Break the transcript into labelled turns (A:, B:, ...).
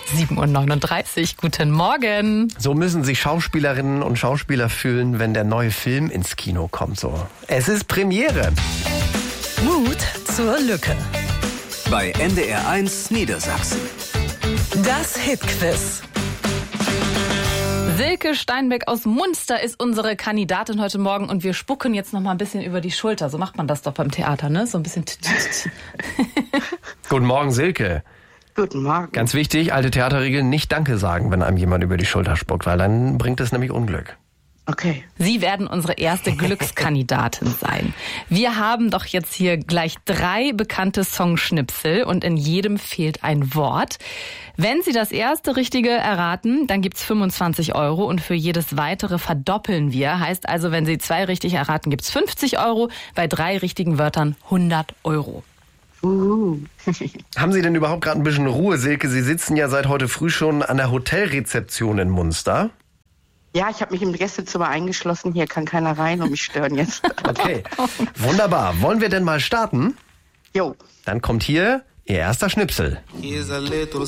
A: 7:39 Uhr. Guten Morgen.
B: So müssen sich Schauspielerinnen und Schauspieler fühlen, wenn der neue Film ins Kino kommt. So. Es ist Premiere.
C: Mut zur Lücke.
D: Bei NDR1 Niedersachsen.
C: Das Hitquiz.
A: Silke Steinbeck aus Munster ist unsere Kandidatin heute Morgen und wir spucken jetzt noch mal ein bisschen über die Schulter. So macht man das doch beim Theater, ne? So ein bisschen.
B: Guten Morgen, Silke.
E: Guten Morgen.
B: Ganz wichtig, alte Theaterregel, nicht Danke sagen, wenn einem jemand über die Schulter spuckt, weil dann bringt es nämlich Unglück.
E: Okay.
A: Sie werden unsere erste Glückskandidatin sein. Wir haben doch jetzt hier gleich 3 bekannte Songschnipsel und in jedem fehlt ein Wort. Wenn Sie das erste Richtige erraten, dann gibt's 25 € und für jedes weitere verdoppeln wir. Heißt also, wenn Sie 2 richtig erraten, gibt's 50 €, bei 3 richtigen Wörtern 100 €.
B: Haben Sie denn überhaupt gerade ein bisschen Ruhe, Silke? Sie sitzen ja seit heute früh schon an der Hotelrezeption in Munster.
E: Ja, ich habe mich im Gästezimmer eingeschlossen. Hier kann keiner rein und mich stören jetzt.
B: Okay, wunderbar. Wollen wir denn mal starten?
E: Jo.
B: Dann kommt hier Ihr erster Schnipsel.